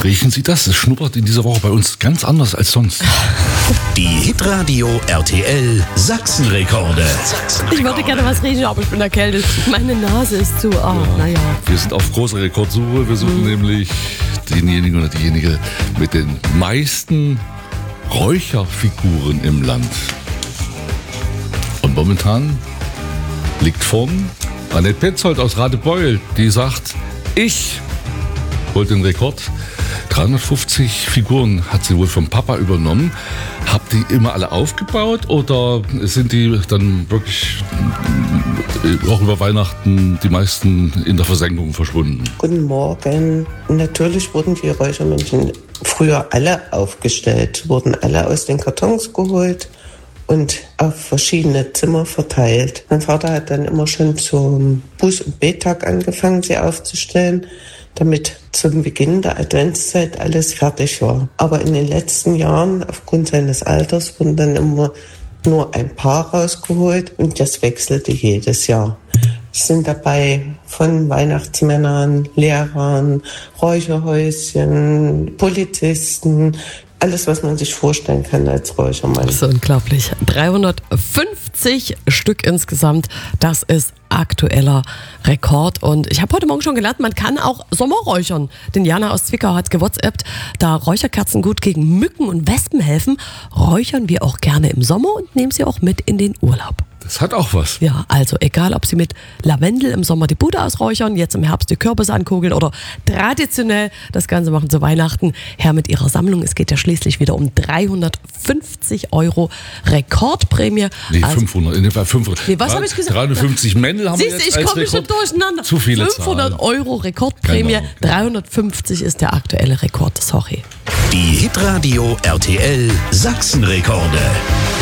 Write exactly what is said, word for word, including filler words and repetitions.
Riechen Sie das? Es schnuppert in dieser Woche bei uns ganz anders als sonst. Die Hitradio R T L Sachsenrekorde. Ich würde gerne was riechen, aber ich bin erkältet. Meine Nase ist zu. Ah, Ja, naja. Wir sind auf großer Rekordsuche. Wir suchen Mhm. nämlich denjenigen oder diejenige mit den meisten Räucherfiguren im Land. Und momentan liegt vorn Annette Petzold aus Radebeul, die sagt, ich holt den Rekord. dreihundertfünfzig Figuren hat sie wohl vom Papa übernommen. Habt ihr immer alle aufgebaut oder sind die dann wirklich auch über Weihnachten die meisten in der Versenkung verschwunden? Guten Morgen. Natürlich wurden die Räuchermännchen früher alle aufgestellt, wurden alle aus den Kartons geholt und auf verschiedene Zimmer verteilt. Mein Vater hat dann immer schon zum Buß- und Bettag angefangen, sie aufzustellen, damit zum Beginn der Adventszeit alles fertig war. Aber in den letzten Jahren, aufgrund seines Alters, wurden dann immer nur ein paar rausgeholt und das wechselte jedes Jahr. Es sind dabei von Weihnachtsmännern, Lehrern, Räucherhäuschen, Polizisten, alles, was man sich vorstellen kann als Räuchermann. Das ist unglaublich. dreihundertfünfzig Stück insgesamt. Das ist aktueller Rekord. Und ich habe heute Morgen schon gelernt, man kann auch Sommerräuchern. Denn Jana aus Zwickau hat gewhatsappt, da Räucherkerzen gut gegen Mücken und Wespen helfen, räuchern wir auch gerne im Sommer und nehmen sie auch mit in den Urlaub. Das hat auch was. Ja, also egal, ob Sie mit Lavendel im Sommer die Bude ausräuchern, jetzt im Herbst die Kürbisse ankugeln oder traditionell das Ganze machen zu Weihnachten, her mit Ihrer Sammlung. Es geht ja schließlich wieder um dreihundertfünfzig Euro Rekordprämie. Nee, Also- fünfhundert. In dem Fall fünfhundert. Nee, was habe ich gesagt? dreihundertfünfzig Männel haben Siehst wir du, jetzt ich als komme schon Rekord. durcheinander. Zu viele fünfhundert Zahlen. Euro Rekordprämie, Genau, genau. dreihundertfünfzig ist der aktuelle Rekord. Sorry. Die Hitradio R T L Sachsenrekorde.